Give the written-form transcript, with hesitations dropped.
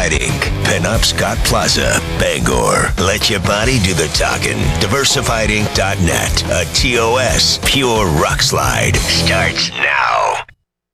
Diversified Inc., Pinup Scott Plaza, Bangor. Let your body do the talking. DiversifiedInc.net. A TOS Pure Rock Slide starts now.